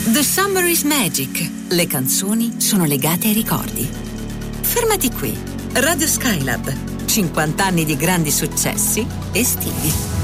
The Summer is Magic. Le canzoni sono legate ai ricordi. Fermati qui. Radio Skylab. 50 anni di grandi successi estivi.